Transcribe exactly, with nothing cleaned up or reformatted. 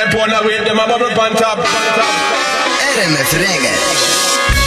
them pound a wave, them a bubble pan top. R M F Reggae.